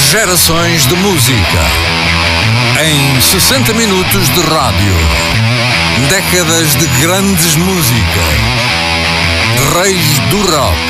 Gerações de música. Em 60 minutos de rádio. Décadas de grandes músicas. Reis do rock.